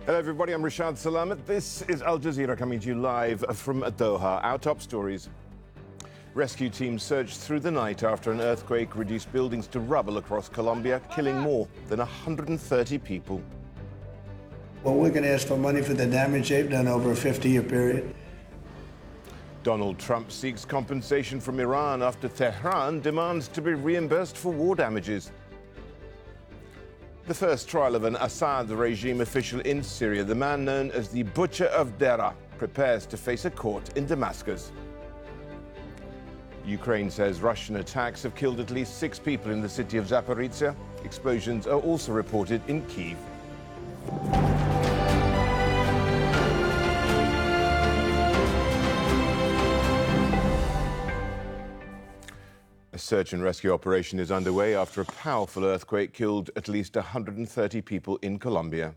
Hello everybody, I'm Rashad Salamat. This is Al Jazeera coming to you live from Doha. Our top stories. Rescue teams searched through the night after an earthquake reduced buildings to rubble across Colombia, killing more than 130 people. Well, we're going to ask for money for the damage they've done over a 50-year period. Donald Trump seeks compensation from Iran after Tehran demands to be reimbursed for war damages. The first trial of an Assad regime official in Syria, the man known as the Butcher of Deraa, prepares to face a court in Damascus. Ukraine says Russian attacks have killed at least 6 people in the city of Zaporizhzhia. Explosions are also reported in Kyiv. A search and rescue operation is underway after a powerful earthquake killed at least 130 people in Colombia.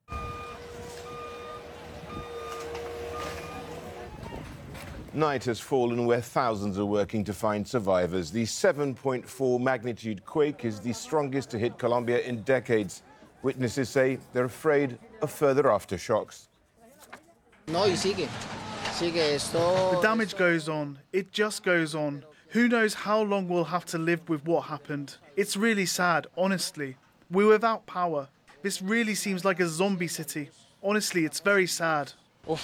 Night has fallen where thousands are working to find survivors. The 7.4 magnitude quake is the strongest to hit Colombia in decades. Witnesses say they're afraid of further aftershocks. The damage goes on. It just goes on. Who knows how long we'll have to live with what happened. It's really sad, honestly. We're without power. This really seems like a zombie city. Honestly, it's very sad.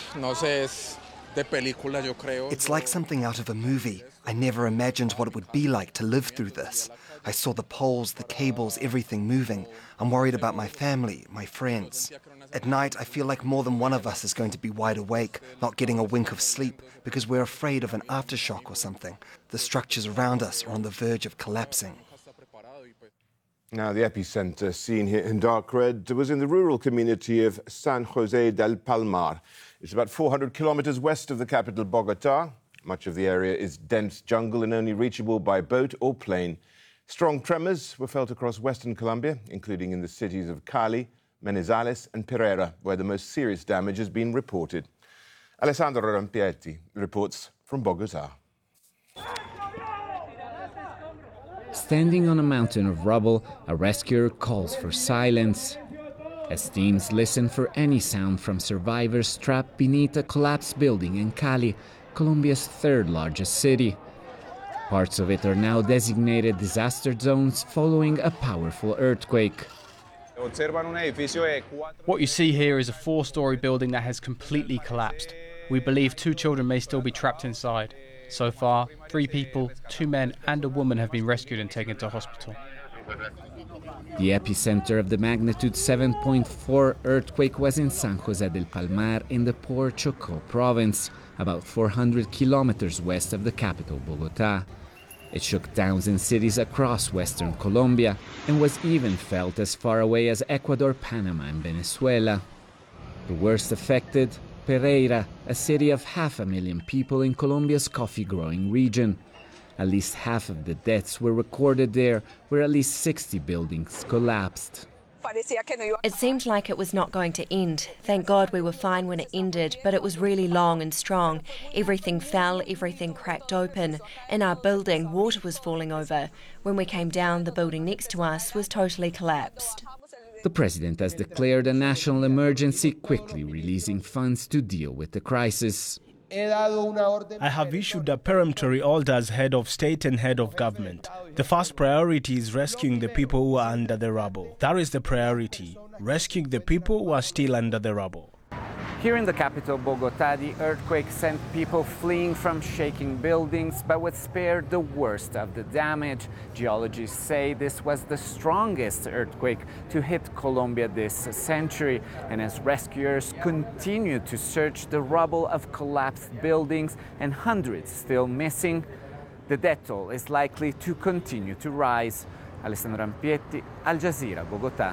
It's like something out of a movie. I never imagined what it would be like to live through this. I saw the poles, the cables, everything moving. I'm worried about my family, my friends. At night, I feel like more than one of us is going to be wide awake, not getting a wink of sleep, because we're afraid of an aftershock or something. The structures around us are on the verge of collapsing. Now, the epicenter, seen here in dark red, was in the rural community of San Jose del Palmar. It's about 400 kilometers west of the capital, Bogota. Much of the area is dense jungle and only reachable by boat or plane. Strong tremors were felt across western Colombia, including in the cities of Cali, Manizales and Pereira, where the most serious damage has been reported. Alessandro Rampietti reports from Bogota. Standing on a mountain of rubble, a rescuer calls for silence. As teams listen for any sound from survivors trapped beneath a collapsed building in Cali, Colombia's third largest city. Parts of it are now designated disaster zones following a powerful earthquake. What you see here is a 4-story building that has completely collapsed. We believe 2 children may still be trapped inside. So far, 3 people, 2 men and a woman have been rescued and taken to hospital. The epicenter of the magnitude 7.4 earthquake was in San Jose del Palmar in the poor Chocó province, about 400 kilometers west of the capital, Bogota. It shook towns and cities across western Colombia and was even felt as far away as Ecuador, Panama and Venezuela. The worst affected, Pereira, a city of 500,000 people in Colombia's coffee-growing region. At least half of the deaths were recorded there, where at least 60 buildings collapsed. It seemed like it was not going to end. Thank God we were fine when it ended, but it was really long and strong. Everything fell, everything cracked open. In our building, water was falling over. When we came down, the building next to us was totally collapsed. The president has declared a national emergency, quickly releasing funds to deal with the crisis. I have issued a peremptory order as head of state and head of government. The first priority is rescuing the people who are under the rubble. That is the priority, rescuing the people who are still under the rubble. Here in the capital, Bogota, the earthquake sent people fleeing from shaking buildings, but was spared the worst of the damage. Geologists say this was the strongest earthquake to hit Colombia this century. And as rescuers continue to search the rubble of collapsed buildings and hundreds still missing, the death toll is likely to continue to rise. Alessandro Rampietti, Al Jazeera, Bogota.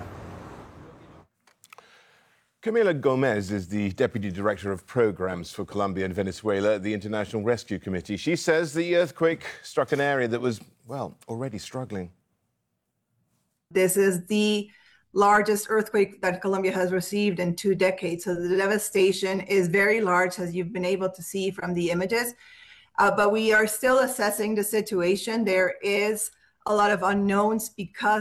Camila Gomez is the Deputy Director of Programs for Colombia and Venezuela at the International Rescue Committee. She says the earthquake struck an area that was, well, already struggling. This is the largest earthquake that Colombia has received in 2 decades. So the devastation is very large, as you've been able to see from the images. But we are still assessing the situation. There is a lot of unknowns because